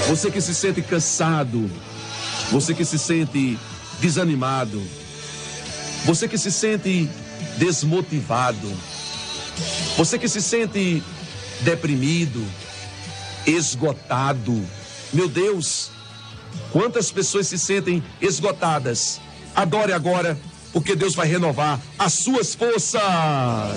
Você que se sente cansado, você que se sente desanimado, você que se sente desmotivado, você que se sente deprimido, esgotado. Meu Deus, quantas pessoas se sentem esgotadas. Adore agora, porque Deus vai renovar as suas forças.